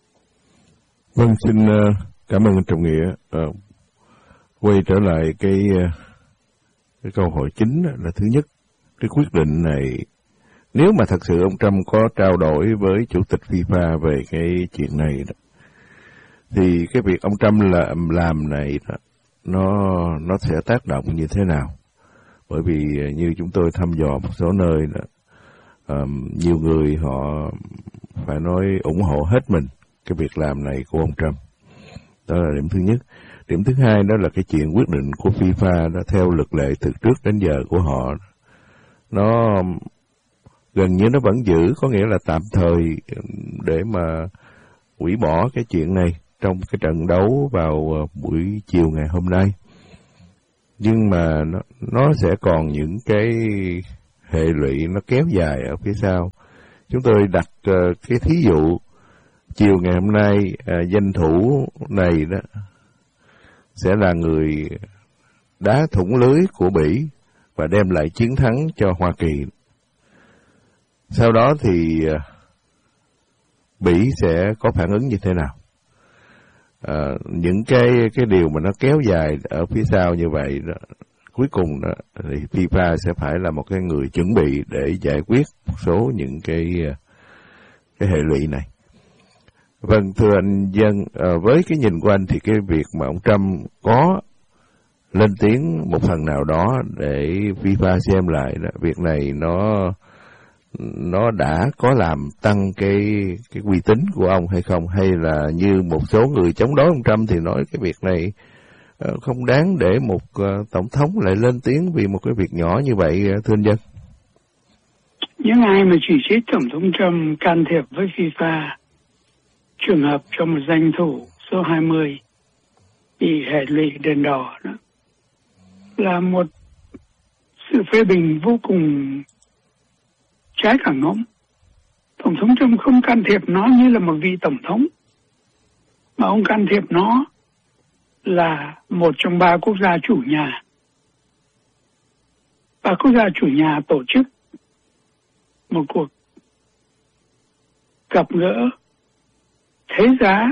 Vâng, xin uh, cảm ơn anh Trọng Nghĩa. Uh, quay trở lại cái uh, cái câu hỏi chính là thứ nhất, cái quyết định này nếu mà thật sự ông Trump có trao đổi với chủ tịch FIFA về cái chuyện này đó, thì cái việc ông Trump làm làm này đó, nó nó sẽ tác động như thế nào? Bởi vì như chúng tôi thăm dò một số nơi đó, um, nhiều người họ phải nói ủng hộ hết mình cái việc làm này của ông Trump. Đó là điểm thứ nhất. Điểm thứ hai đó là cái chuyện quyết định của FIFA đó theo luật lệ từ trước đến giờ của họ, nó gần như nó vẫn giữ, có nghĩa là tạm thời để mà hủy bỏ cái chuyện này trong cái trận đấu vào buổi chiều ngày hôm nay. Nhưng mà nó, nó sẽ còn những cái hệ lụy nó kéo dài ở phía sau. Chúng tôi đặt uh, cái thí dụ chiều ngày hôm nay uh, danh thủ này đó sẽ là người đá thủng lưới của Bỉ và đem lại chiến thắng cho Hoa Kỳ. Sau đó thì uh, Bỉ sẽ có phản ứng như thế nào? À, những cái cái điều mà nó kéo dài ở phía sau như vậy đó, cuối cùng đó, thì FIFA sẽ phải là một cái người chuẩn bị để giải quyết một số những cái cái hệ lụy này. Vâng, thưa anh Dân, à, với cái nhìn của anh thì cái việc mà ông Trump có lên tiếng một phần nào đó để FIFA xem lại đó, việc này nó nó đã có làm tăng cái cái uy tín của ông hay không, hay là như một số người chống đối ông Trump thì nói cái việc này không đáng để một tổng thống lại lên tiếng vì một cái việc nhỏ như vậy, thưa anh Dân. Những ai mà chỉ trích Tổng thống Trump can thiệp với FIFA, trường hợp cho một danh thủ số hai mươi bị hệ lụy đèn đỏ đó, là một sự phê bình vô cùng trái cả ngỗng. Tổng thống Trump không can thiệp nó như là một vị tổng thống, mà ông can thiệp nó là một trong ba quốc gia chủ nhà. Và quốc gia chủ nhà tổ chức một cuộc gặp gỡ thế giá,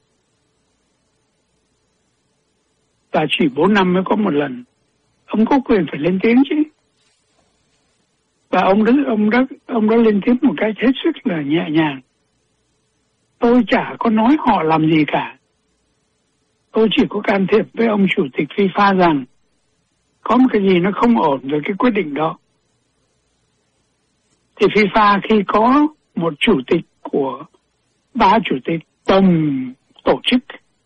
và chỉ bốn năm mới có một lần. Ông có quyền phải lên tiếng chứ. Và ông đã, ông đã, ông đã lên tiếng một cách hết sức là nhẹ nhàng. Tôi chả có nói họ làm gì cả. Tôi chỉ có can thiệp với ông chủ tịch FIFA rằng có một cái gì nó không ổn với cái quyết định đó. Thì FIFA khi có một chủ tịch của ba chủ tịch tổng tổ chức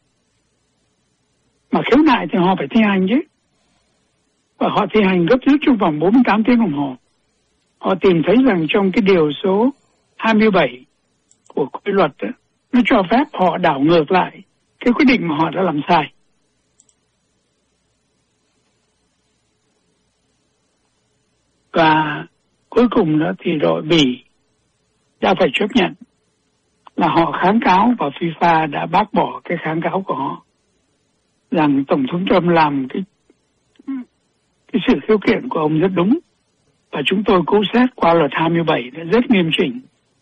mà khiếu nại thì họ phải thi hành chứ. Và họ thi hành gấp rút trong vòng bốn mươi tám tiếng đồng hồ. Họ tìm thấy rằng trong cái điều số hai mươi bảy của quy luật đó, nó cho phép họ đảo ngược lại cái quyết định mà họ đã làm sai. Và cuối cùng đó thì đội Bỉ đã phải chấp nhận là họ kháng cáo, và FIFA đã bác bỏ cái kháng cáo của họ rằng Tổng thống Trump làm cái cái sự khiếu kiện của ông rất đúng, và chúng tôi cố xét qua luật hai mươi bảy đã rất nghiêm chỉnh.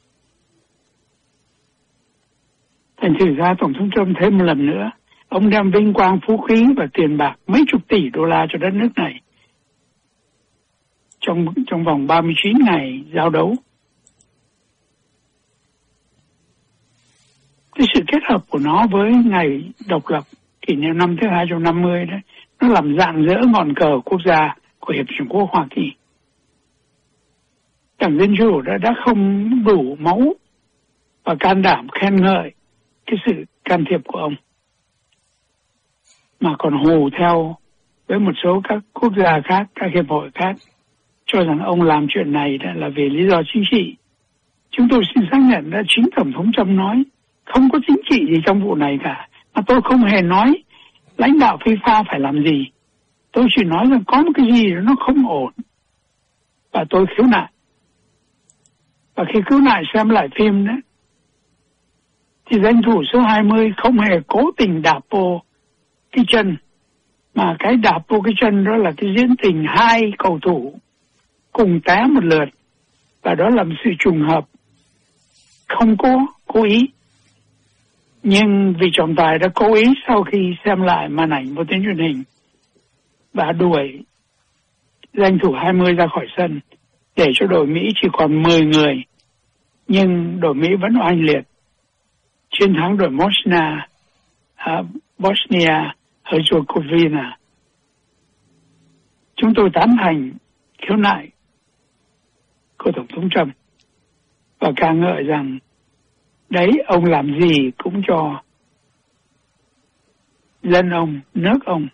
Thành thử ra Tổng thống Trump thêm một lần nữa, ông đem vinh quang, phú khí và tiền bạc mấy chục tỷ đô la cho đất nước này trong trong vòng ba mươi chín ngày giao đấu. Cái sự kết hợp của nó với ngày độc lập kỷ niệm năm thứ hai trăm năm mươi đó, nó làm rạng rỡ ngọn cờ quốc gia của Hiệp chủng quốc Hoa Kỳ. Đảng Dân Chủ đã, đã không đủ máu và can đảm khen ngợi cái sự can thiệp của ông, mà còn hù theo với một số các quốc gia khác, các hiệp hội khác, cho rằng ông làm chuyện này đó là vì lý do chính trị. Chúng tôi xin xác nhận đã chính Tổng thống Trump nói không có chính trị gì trong vụ này cả, mà tôi không hề nói lãnh đạo FIFA phải làm gì. Tôi chỉ nói rằng có một cái gì đó nó không ổn, và tôi khiếu nại. Và khi khiếu nại xem lại phim đó, thì danh thủ số hai mươi không hề cố tình đạp vô cái chân, mà cái đạp vô cái chân đó là cái diễn tình hai cầu thủ cùng té một lượt, và đó là một sự trùng hợp, không có cố ý. Nhưng vị trọng tài đã cố ý sau khi xem lại màn ảnh vô tuyến truyền hình và đuổi danh thủ hai mươi ra khỏi sân để cho đội Mỹ chỉ còn mười người, nhưng đội Mỹ vẫn oanh liệt chiến thắng đội Bosnia, uh, Bosnia Herzegovina. Chúng tôi tán thành khiếu nại của Tổng thống Trump và ca ngợi rằng đấy, ông làm gì cũng cho dân ông, nước ông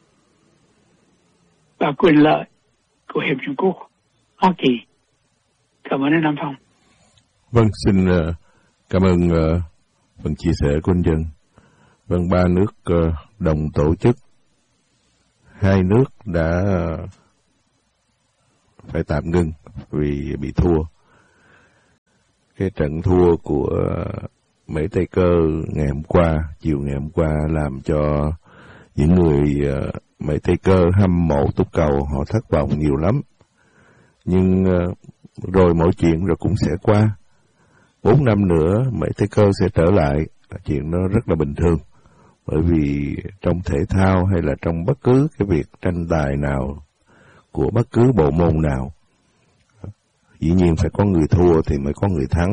và quyền lợi của Hiệp chủng quốc Hoa Kỳ. Cảm ơn anh Nam Phong. Vâng, xin uh, cảm ơn uh, phần chia sẻ của anh Dân. Vâng, ba nước uh, đồng tổ chức, hai nước đã uh, phải tạm ngưng vì bị thua. Cái trận thua của Mỹ Tây Cơ ngày hôm qua, chiều ngày hôm qua, làm cho những người uh, Mỹ Tây Cơ hâm mộ túc cầu họ thất vọng nhiều lắm. Nhưng uh, rồi mọi chuyện rồi cũng sẽ qua. Bốn năm nữa Mỹ Tây Cơ sẽ trở lại, chuyện đó rất là bình thường. Bởi vì trong thể thao hay là trong bất cứ cái việc tranh tài nào của bất cứ bộ môn nào, dĩ nhiên phải có người thua thì mới có người thắng.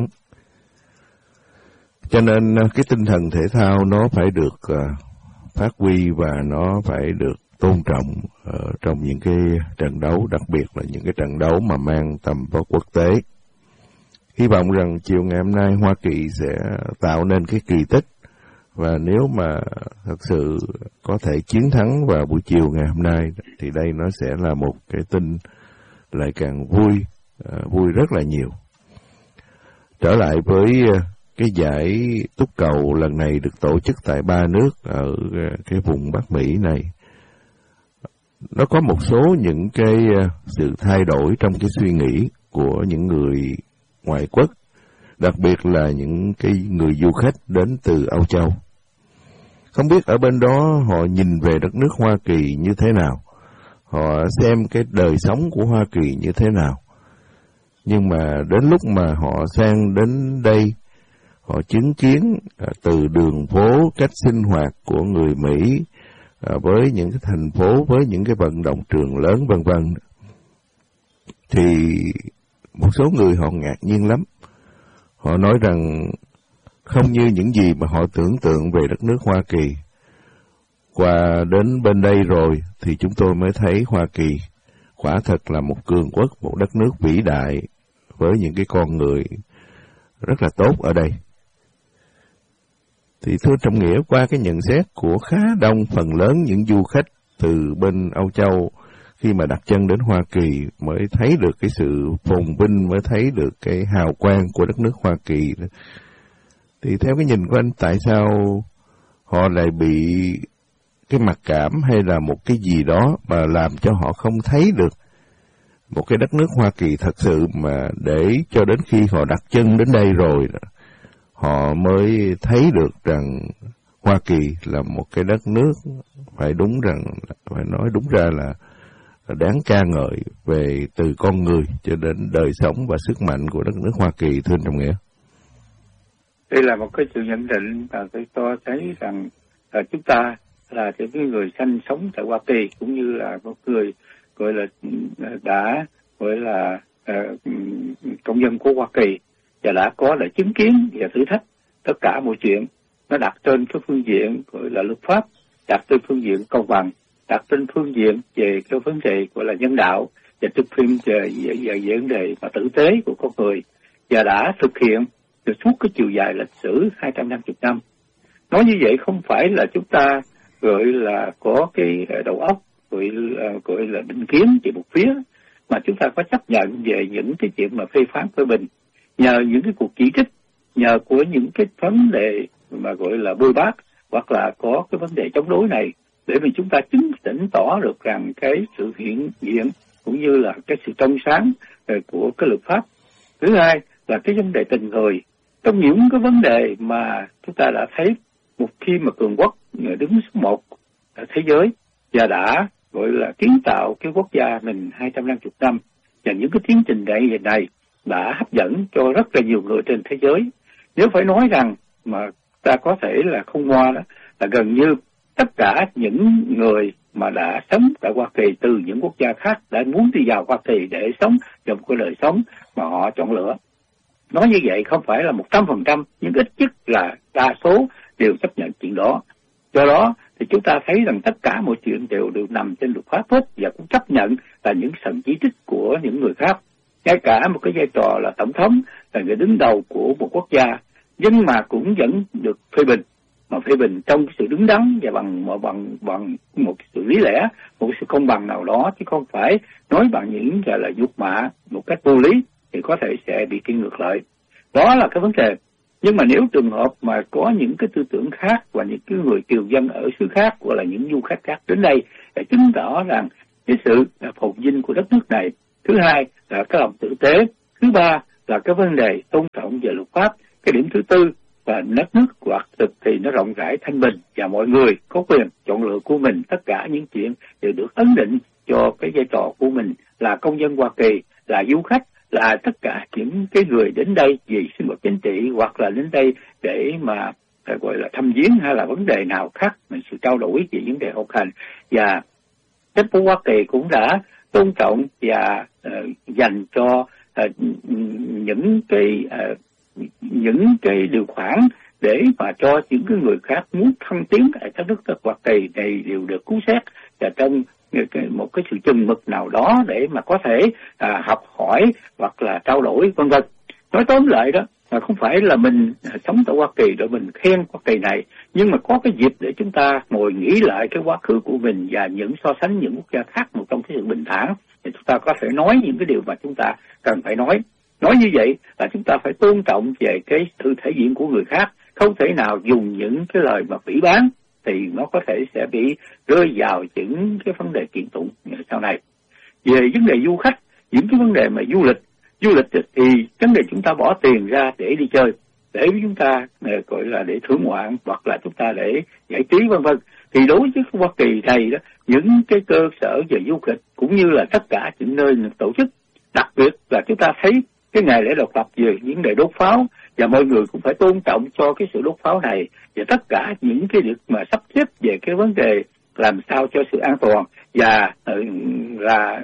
Cho nên cái tinh thần thể thao nó phải được uh, phát huy và nó phải được tôn trọng uh, trong những cái trận đấu, đặc biệt là những cái trận đấu mà mang tầm vóc quốc tế. Hy vọng rằng chiều ngày hôm nay Hoa Kỳ sẽ tạo nên cái kỳ tích Và nếu mà thật sự có thể chiến thắng vào buổi chiều ngày hôm nay thì đây nó sẽ là một cái tin lại càng vui, uh, vui rất là nhiều. Trở lại với uh, cái giải túc cầu lần này được tổ chức tại ba nước ở uh, cái vùng Bắc Mỹ này. Nó có một số những cái uh, sự thay đổi trong cái suy nghĩ của những người ngoại quốc, đặc biệt là những cái người du khách đến từ Âu Châu. Không biết ở bên đó họ nhìn về đất nước Hoa Kỳ như thế nào, họ xem cái đời sống của Hoa Kỳ như thế nào. Nhưng mà đến lúc mà họ sang đến đây, họ chứng kiến từ đường phố, cách sinh hoạt của người Mỹ với những cái thành phố, với những cái vận động trường lớn vân vân, thì một số người họ ngạc nhiên lắm. Họ nói rằng không như những gì mà họ tưởng tượng về đất nước Hoa Kỳ. Qua đến bên đây rồi thì chúng tôi mới thấy Hoa Kỳ quả thật là một cường quốc, một đất nước vĩ đại với những cái con người rất là tốt ở đây. Thì thưa trọng nghĩa, qua cái nhận xét của khá đông phần lớn những du khách từ bên Âu Châu khi mà đặt chân đến Hoa Kỳ mới thấy được cái sự phồn vinh, mới thấy được cái hào quang của đất nước Hoa Kỳ. Thì theo cái nhìn của anh, tại sao họ lại bị cái mặc cảm hay là một cái gì đó mà làm cho họ không thấy được một cái đất nước Hoa Kỳ thật sự, mà để cho đến khi họ đặt chân đến đây rồi họ mới thấy được rằng Hoa Kỳ là một cái đất nước phải đúng rằng phải nói đúng ra là đáng ca ngợi về từ con người cho đến đời sống và sức mạnh của đất nước Hoa Kỳ, thưa anh Trọng Nghĩa. Đây là một cái sự nhận định và tôi cho thấy rằng là chúng ta là những người sinh sống tại Hoa Kỳ, cũng như là một người gọi là đã gọi là uh, công dân của Hoa Kỳ và đã có là chứng kiến và thử thách tất cả mọi chuyện. Nó đặt trên cái phương diện gọi là luật pháp, đặt trên phương diện công bằng, đặt trên phương diện về cái vấn đề gọi là nhân đạo, và thực phim về, về, về vấn đề mà tử tế của con người, và đã thực hiện được suốt cái chiều dài lịch sử hai trăm năm mươi năm. Nói như vậy không phải là chúng ta gọi là có cái đầu óc gọi là, gọi là định kiến chỉ một phía, mà chúng ta có chấp nhận về những cái chuyện mà phê phán phê bình, nhờ những cái cuộc chỉ trích, nhờ của những cái vấn đề mà gọi là bôi bác, hoặc là có cái vấn đề chống đối này, để mà chúng ta chứng tỉnh tỏ được rằng cái sự hiện diện cũng như là cái sự trong sáng của cái luật pháp. Thứ hai là cái vấn đề tình người. Trong những cái vấn đề mà chúng ta đã thấy một khi mà cường quốc đứng số một ở thế giới và đã gọi là kiến tạo cái quốc gia mình hai trăm năm mươi năm, và những cái tiến trình này này đã hấp dẫn cho rất là nhiều người trên thế giới. Nếu phải nói rằng mà ta có thể là không ngoa đó, là gần như tất cả những người mà đã sống tại Hoa Kỳ từ những quốc gia khác đã muốn đi vào Hoa Kỳ để sống trong cái đời sống mà họ chọn lựa. Nói như vậy không phải là một trăm phần trăm, nhưng ít nhất là đa số đều chấp nhận chuyện đó. Do đó thì chúng ta thấy rằng tất cả mọi chuyện đều đều nằm trên luật pháp hết, và cũng chấp nhận là những sự chỉ trích của những người khác. Ngay cả một cái vai trò là tổng thống, là người đứng đầu của một quốc gia, nhưng mà cũng vẫn được phê bình, mà phê bình trong sự đứng đắn và bằng bằng bằng một sự lý lẽ, một sự công bằng nào đó, chứ không phải nói bằng những gọi là nhục mạ một cách vô lý thì có thể sẽ bị kiện ngược lại. Đó là cái vấn đề. Nhưng mà nếu trường hợp mà có những cái tư tưởng khác và những cái người kiều dân ở xứ khác, hoặc là những du khách khác đến đây để chứng tỏ rằng cái sự phồn vinh của đất nước này, thứ hai là cái lòng tử tế, thứ ba là cái vấn đề tôn trọng về luật pháp, cái điểm thứ tư và đất nước hoạt thực thì nó rộng rãi thanh bình, và mọi người có quyền chọn lựa của mình. Tất cả những chuyện đều được ấn định cho cái vai trò của mình là công dân Hoa Kỳ, là du khách, là tất cả những cái người đến đây vì sinh hoạt chính trị, hoặc là đến đây để mà gọi là thăm viếng, hay là vấn đề nào khác, mình sự trao đổi về vấn đề học hành. Và chính phủ Hoa Kỳ cũng đã tôn trọng và uh, dành cho uh, những cái uh, những cái điều khoản để mà cho những cái người khác muốn thăng tiến tại các nước Hoa Kỳ này đều được cứu xét, và trong một cái sự chừng mực nào đó để mà có thể à, học hỏi hoặc là trao đổi vân vân. Nói tóm lại đó là không phải là mình sống tại Hoa Kỳ rồi mình khen Hoa Kỳ này, Nhưng mà có cái dịp để chúng ta ngồi nghĩ lại cái quá khứ của mình và những so sánh những quốc gia khác một trong cái sự bình thản, thì chúng ta có thể nói những cái điều mà chúng ta cần phải nói. Nói như vậy là chúng ta phải tôn trọng về cái sự thể hiện của người khác, không thể nào dùng những cái lời mà phỉ báng thì nó có thể sẽ bị rơi vào những cái vấn đề kiện tụng sau này. Về vấn đề du khách, những cái vấn đề mà du lịch, du lịch thì vấn đề chúng ta bỏ tiền ra để đi chơi, để chúng ta gọi là để thưởng ngoạn hoặc là chúng ta để giải trí vân vân. Thì đối với Hoa Kỳ này đó, những cái cơ sở về du lịch cũng như là tất cả những nơi tổ chức, đặc biệt là chúng ta thấy cái ngày lễ độc lập về những đề đốt pháo, và mọi người cũng phải tôn trọng cho cái sự đốt pháo này, và tất cả những cái việc mà sắp xếp về cái vấn đề làm sao cho sự an toàn và là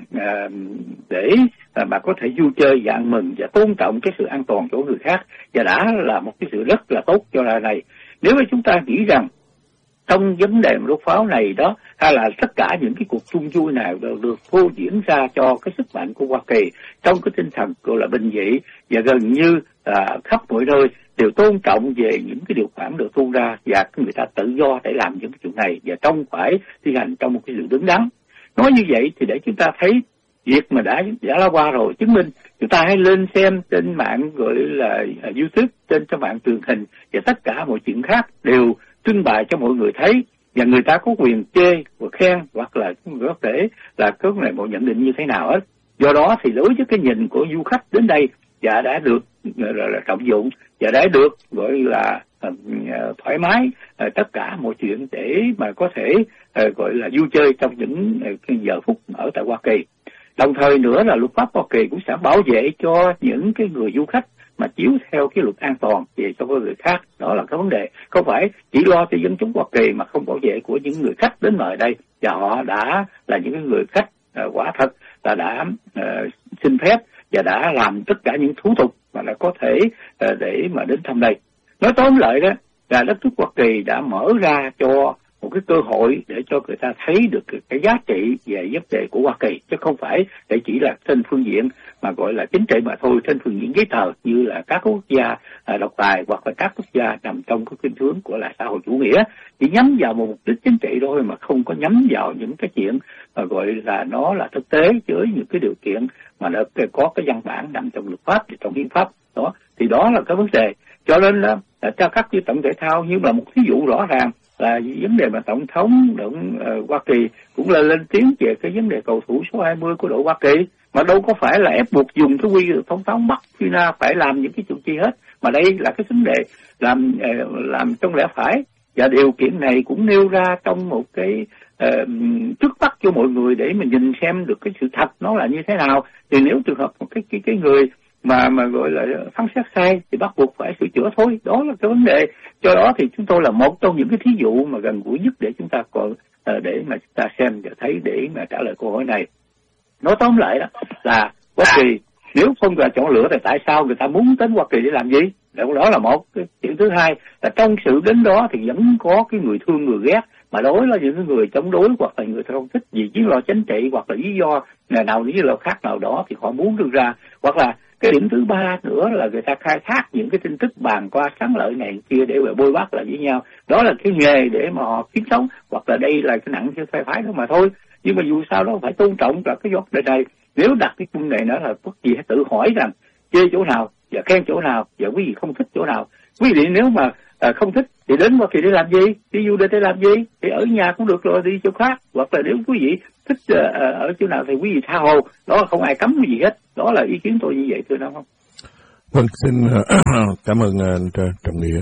để mà có thể vui chơi và ăn mừng và tôn trọng cái sự an toàn của người khác, và đã là một cái sự rất là tốt cho lần này. Nếu mà chúng ta nghĩ rằng trong vấn đề đốt pháo này đó, hay là tất cả những cái cuộc chung vui nào đều được phô diễn ra cho cái sức mạnh của Hoa Kỳ trong cái tinh thần gọi là bình dị, và gần như là khắp mọi nơi đều tôn trọng về những cái điều khoản được thu ra, và người ta tự do để làm những cái chuyện này và trong phải thi hành trong một cái sự đứng đắn. Nói như vậy thì để chúng ta thấy việc mà đã đã đã qua rồi chứng minh, chúng ta hãy lên xem trên mạng gọi là YouTube, trên các mạng truyền hình và tất cả mọi chuyện khác đều trưng bày cho mọi người thấy, và người ta có quyền chê và khen hoặc là có thể là có này một nhận định như thế nào hết. Do đó thì đối với cái nhìn của du khách đến đây và đã được là, là trọng dụng và đã được gọi là uh, thoải mái uh, tất cả mọi chuyện để mà có thể uh, gọi là vui chơi trong những uh, giờ phút ở tại Hoa Kỳ. Đồng thời nữa là luật pháp Hoa Kỳ cũng sẽ bảo vệ cho những cái người du khách mà chiếu theo cái luật an toàn về cho người khác. Đó là cái vấn đề, không phải chỉ lo cho dân chúng Hoa Kỳ mà không bảo vệ của những người khách đến nơi đây, và họ đã là những người khách uh, quả thật là đã uh, xin phép và đã làm tất cả những thủ tục mà đã có thể uh, để mà đến thăm đây. Nói tóm lại đó là đất nước Hoa Kỳ đã mở ra cho một cái cơ hội để cho người ta thấy được cái giá trị về vấn đề của Hoa Kỳ, chứ không phải để chỉ là trên phương diện mà gọi là chính trị mà thôi, trên phương diện giấy tờ như là các quốc gia à, độc tài hoặc là các quốc gia nằm trong cái khuynh hướng của là xã hội chủ nghĩa, chỉ nhắm vào một mục đích chính trị thôi mà không có nhắm vào những cái chuyện mà gọi là nó là thực tế với những cái điều kiện mà nó có cái văn bản nằm trong luật pháp, trong hiến pháp đó. Thì đó là cái vấn đề, cho nên là cho các như tổng thể thao như là một ví dụ rõ ràng là vấn đề mà tổng thống động uh, Hoa Kỳ cũng là lên tiếng về cái vấn đề cầu thủ số hai mươi của đội Hoa Kỳ, mà đâu có phải là ép buộc dùng cái quy tổng thống bắt China phải làm những cái chuyện chi hết, mà đây là cái vấn đề làm uh, làm trong lẽ phải, và điều kiện này cũng nêu ra trong một cái uh, trước mắt cho mọi người để mình nhìn xem được cái sự thật nó là như thế nào. Thì nếu trường hợp một cái cái cái người mà mà gọi là phán xét sai thì bắt buộc phải sửa chữa thôi, đó là cái vấn đề. Do đó thì chúng tôi là một trong những cái thí dụ mà gần gũi nhất để chúng ta còn uh, để mà chúng ta xem và thấy để mà trả lời câu hỏi này. Nói tóm lại đó là Hoa Kỳ nếu không là chọn lựa thì tại sao người ta muốn đến Hoa Kỳ để làm gì? Đó là một. Cái chuyện thứ hai là trong sự đến đó thì vẫn có cái người thương người ghét, mà đối là những người chống đối hoặc là người ta không thích vì lý do chính trị hoặc là lý do nào lý do khác nào đó thì họ muốn đưa ra. Hoặc là cái điểm thứ ba nữa là người ta khai thác những cái tin tức bàn qua sáng lợi này kia để bôi bác lại với nhau. Đó là cái nghề để mà họ kiếm sống, hoặc là đây là cái nặng theo phe phái đó mà thôi. Nhưng mà dù sao đó phải tôn trọng cả cái vấn đề này. Nếu đặt cái vấn đề đó là bất gì hãy tự hỏi rằng chê chỗ nào và khen chỗ nào và quý vị không thích chỗ nào. Quý vị nếu mà à, không thích thì đến Hoa Kỳ để làm gì? Đi du lịch để làm gì? Thì ở nhà cũng được rồi, đi chỗ khác. Hoặc là nếu quý vị thích uh, ở chỗ nào thì quý vị tha hồ. Đó không ai cấm quý vị hết. Đó là ý kiến tôi như vậy, thưa không? Vâng, xin uh, cảm ơn uh, Trọng Nghĩa.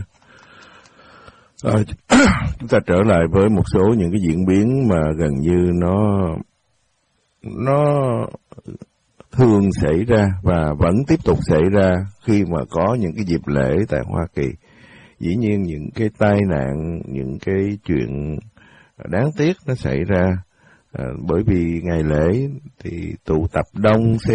À, chúng ta trở lại với một số những cái diễn biến mà gần như nó nó thường xảy ra và vẫn tiếp tục xảy ra khi mà có những cái dịp lễ tại Hoa Kỳ. Dĩ nhiên những cái tai nạn, những cái chuyện đáng tiếc nó xảy ra à, bởi vì ngày lễ thì tụ tập đông, xe